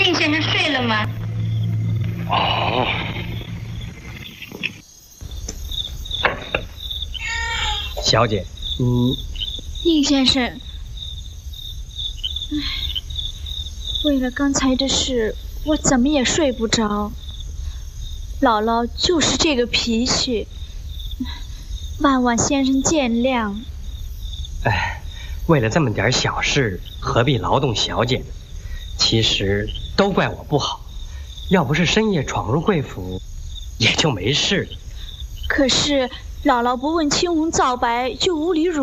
宁先生睡了吗？ 哦。小姐， 宁先生，为了刚才的事，我怎么也睡不着。姥姥就是这个脾气，万先生见谅。 为了这么点小事，何必劳动小姐呢？其实都怪我不好，要不是深夜闯入贵府，也就没事了。 可是姥姥不问青红皂白就无理辱